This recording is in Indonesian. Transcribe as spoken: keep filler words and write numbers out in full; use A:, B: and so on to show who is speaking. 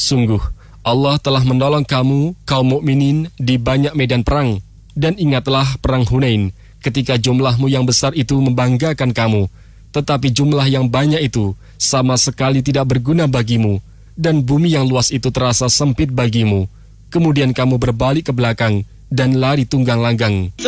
A: Sungguh, Allah telah menolong kamu, kaum mukminin, di banyak medan perang. Dan ingatlah perang Hunain, ketika jumlahmu yang besar itu membanggakan kamu. Tetapi jumlah yang banyak itu sama sekali tidak berguna bagimu, dan bumi yang luas itu terasa sempit bagimu. Kemudian kamu berbalik ke belakang dan lari tunggang langgang.